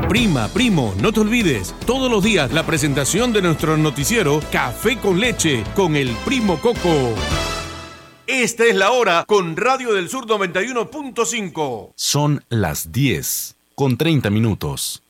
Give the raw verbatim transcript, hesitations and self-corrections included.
Prima, primo, no te olvides, todos los días la presentación de nuestro noticiero Café con Leche con el Primo Coco. Esta es la hora con Radio del Sur noventa y uno punto cinco. Son las diez con treinta minutos.